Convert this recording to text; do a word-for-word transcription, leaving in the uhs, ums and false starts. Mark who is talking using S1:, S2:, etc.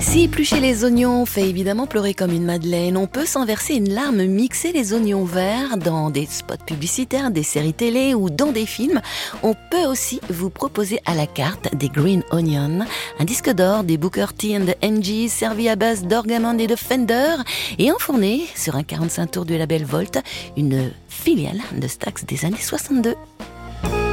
S1: Si éplucher les oignons fait évidemment pleurer comme une madeleine, on peut s'en verser une larme, mixer les oignons verts dans des spots publicitaires, des séries télé ou dans des films. On peut aussi vous proposer à la carte des Green Onions, un disque d'or des Booker T and the M Gs servi à base d'Orgamond et de Fender et enfourné sur un quarante-cinq tours du label Volt, une filiale de Stax des années soixante-deux.